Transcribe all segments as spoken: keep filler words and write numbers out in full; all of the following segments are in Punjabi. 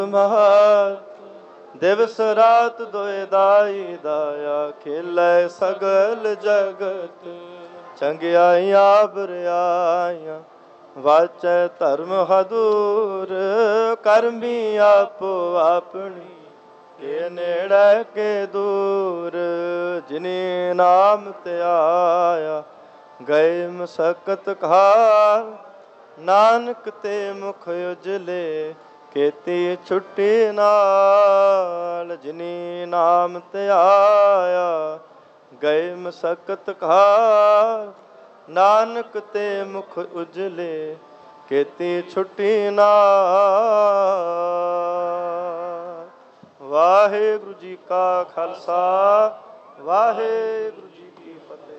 ਮਹਾਤ ਦਿਵਸ ਰਾਤ ਦੋਇ ਦਾਈ ਦਾਇਆ, ਖੇਲੇ ਸਗਲ ਜਗਤ ਚੰਗਿਆਈਆਂ ਬੁਰਿਆਈਆਂ, ਵਾਚੈ ਧਰਮ ਹਦੂਰ ਕਰਮੀ ਆਪੋ ਆਪਣੀ, ਕੇ ਨੇੜੇ ਕੇ ਦੂਰ। ਜਿਨੀ ਨਾਮ ਧਿਆਇਆ ਗਏ ਮਸਕਤ ਘਾਰ, ਨਾਨਕ ਤੇ ਮੁਖ ਉਜਲੇ ਕੀਤੀ ਛੁੱਟੀ ਨਾਲ। ਜਿਨੀ ਨਾਮ ਧਿਆਇਆ ਗਏ ਮਸਕਤ ਘਾਰ, ਨਾਨਕ ਤੇ ਮੁਖ ਉਜਲੇ ਕੀਤੀ ਛੁੱਟੀ ਨਾਲ। ਵਾਹਿਗੁਰੂ ਜੀ ਕਾ ਖਾਲਸਾ, ਵਾਹਿਗੁਰੂ ਜੀ ਕੀ ਫਤਿਹ।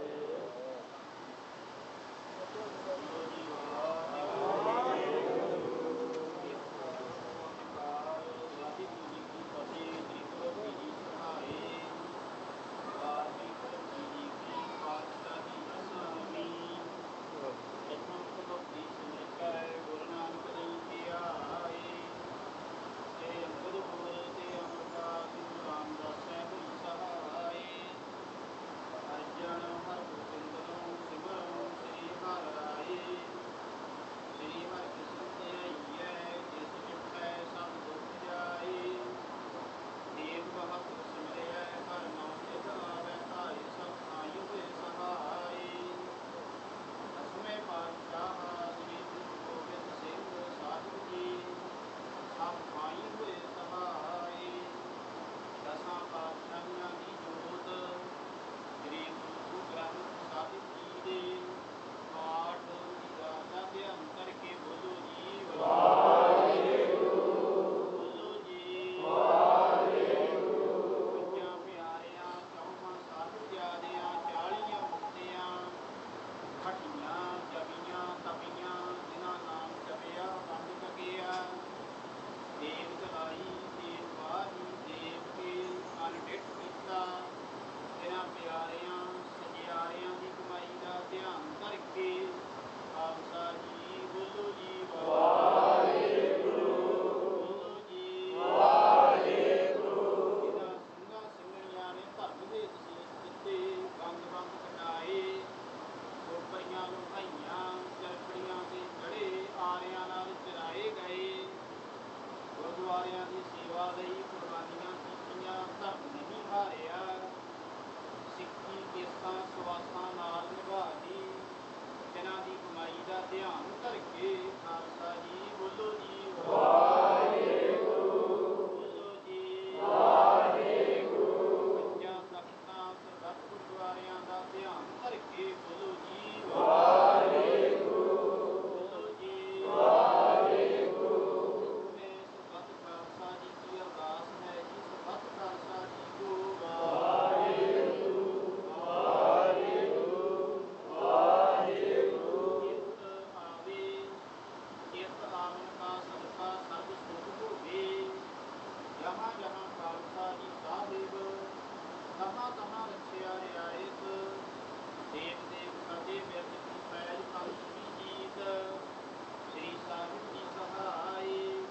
ਗੁਰਦੁਆਰਿਆਂ ਦੀ ਸੇਵਾ ਲਈ ਕੁਰਬਾਨੀਆਂ ਕੀਤੀਆਂ, ਧਰਮ ਨਹੀਂ ਹਾਰਿਆ। ਸਿੱਖੀ ਕੇਸਾਂ ਸਵਾਸਾਂ ਨਾਲ ਨਿਭਾਈ, ਜਿਨ੍ਹਾਂ ਦੀ ਕਮਾਈ ਦਾ ਧਿਆਨ ਕਰਕੇ। ਖਾਲਸਾ ਜੀ ਬੋਲੋ ਜੀ।